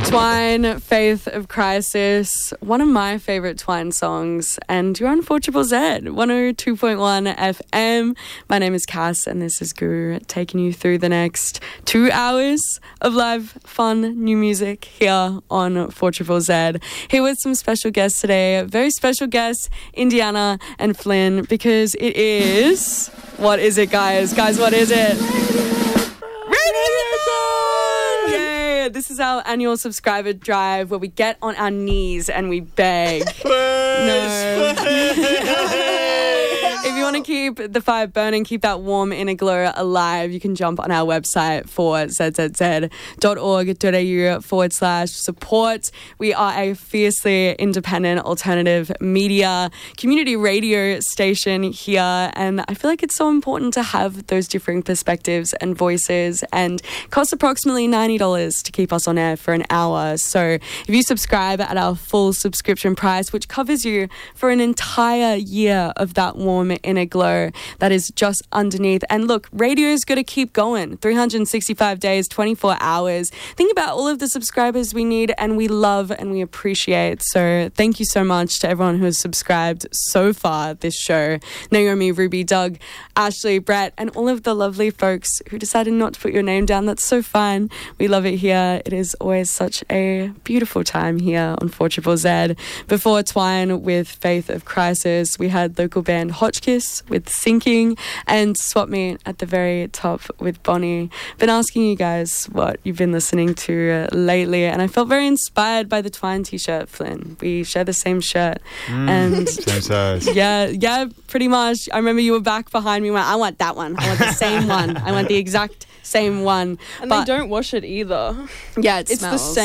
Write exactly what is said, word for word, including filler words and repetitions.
Twine, Faith of Crisis, one of my favourite Twine songs, and you're on four Triple Z, one oh two point one F M. My name is Cass, and this is Guru, taking you through the next two hours of live, fun, new music here on four Triple Z. Here with some special guests today, very special guests, Indiana and Flynn, because it is... What is it, guys? Guys, what is it? This is our annual subscriber drive where we get on our knees and we beg. No. If you want to keep the fire burning, keep that warm inner glow alive, you can jump on our website for zzz.org.au forward slash support. We are a fiercely independent alternative media community radio station here, and I feel like it's so important to have those differing perspectives and voices, and it costs approximately ninety dollars to keep us on air for an hour. So if you subscribe at our full subscription price, which covers you for an entire year of that warm inner glow, that is just underneath. And look, radio's got to keep going three hundred sixty-five days, twenty-four hours. Think about all of the subscribers we need and we love and we appreciate. So thank you so much to everyone who has subscribed so far this show. Naomi, Ruby, Doug, Ashley, Brett, and all of the lovely folks who decided not to put your name down. That's so fine. We love it here. It is always such a beautiful time here on four Triple Z. Before Twine with Faith of Crisis, we had local band Hotchkiss with Sinking, and Swap Meet at the very top with Bonnie. Been asking you guys what you've been listening to uh, lately, and I felt very inspired by the Twine t-shirt, Flynn. We share the same shirt. Mm, and same size. Yeah, yeah, pretty much. I remember you were back behind me and went, I want that one. I want the same one. I want the exact same one. And but they don't wash it either. Yeah, it it's smells. the same.